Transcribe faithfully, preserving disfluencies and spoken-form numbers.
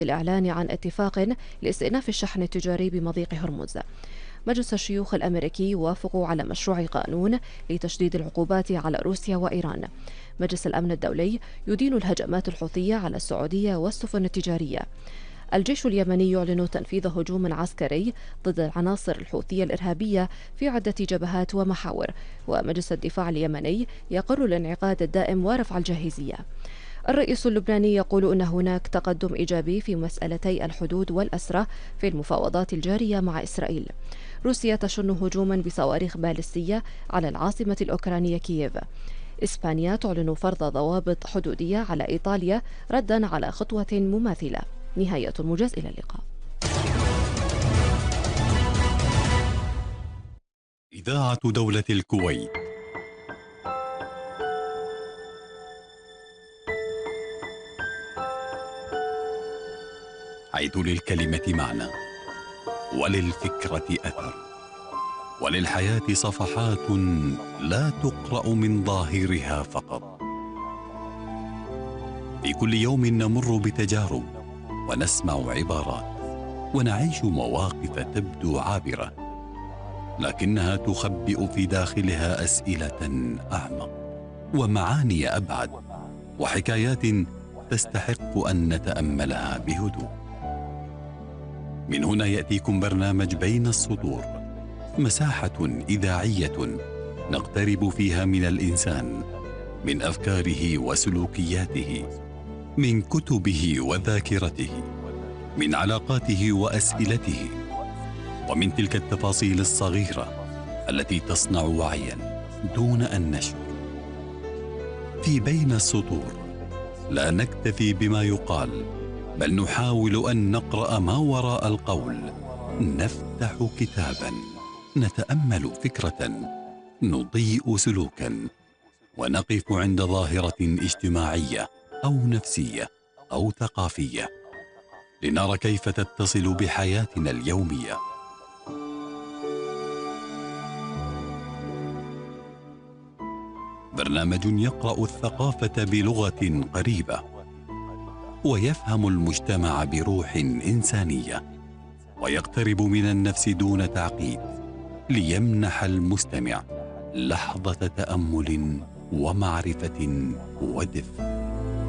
الإعلان عن اتفاق لاستئناف الشحن التجاري بمضيق هرمز. مجلس الشيوخ الأمريكي وافقوا على مشروع قانون لتشديد العقوبات على روسيا وإيران. مجلس الأمن الدولي يدين الهجمات الحوثية على السعودية والسفن التجارية. الجيش اليمني يعلن تنفيذ هجوم عسكري ضد العناصر الحوثية الإرهابية في عدة جبهات ومحاور. ومجلس الدفاع اليمني يقر الانعقاد الدائم ورفع الجاهزية. الرئيس اللبناني يقول أن هناك تقدم إيجابي في مسألتي الحدود والأسرى في المفاوضات الجارية مع إسرائيل. روسيا تشن هجوما بصواريخ باليستية على العاصمة الأوكرانية كييف. إسبانيا تعلن فرض ضوابط حدودية على إيطاليا ردا على خطوة مماثلة. نهاية الموجز، إلى اللقاء. إذاعة دولة الكويت. حيث للكلمة معنى، وللفكرة أثر، وللحياة صفحات لا تقرأ من ظاهرها فقط. في كل يوم نمر بتجارب ونسمع عبارات ونعيش مواقف تبدو عابرة، لكنها تخبئ في داخلها أسئلة أعمق ومعاني أبعد وحكايات تستحق أن نتأملها بهدوء. من هنا يأتيكم برنامج بين السطور، مساحة إذاعية نقترب فيها من الإنسان، من أفكاره وسلوكياته، من كتبه وذاكرته، من علاقاته وأسئلته، ومن تلك التفاصيل الصغيرة التي تصنع وعيا دون أن نشعر. في بين السطور لا نكتفي بما يقال، بل نحاول أن نقرأ ما وراء القول، نفتح كتابا، نتأمل فكرة، نضيء سلوكا، ونقف عند ظاهرة اجتماعية أو نفسية أو ثقافية، لنرى كيف تتصل بحياتنا اليومية. برنامج يقرأ الثقافة بلغة قريبة، ويفهم المجتمع بروح إنسانية، ويقترب من النفس دون تعقيد، ليمنح المستمع لحظة تأمل ومعرفة ودفء.